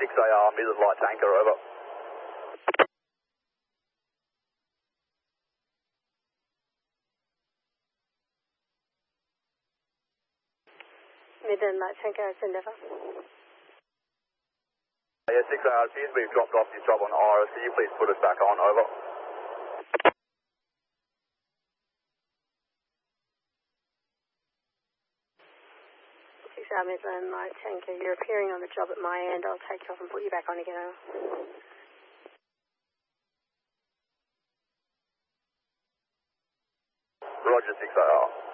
6AR, Midland light tanker, over. Midland light tanker, it's Endeavour. Yeah, 6AR, it appears we've dropped off your job on Iris. Can you please put us back on, over? 6AR Midland light tanker, you're appearing on the job at my end. I'll take you off and put you back on again, over. Roger, 6AR.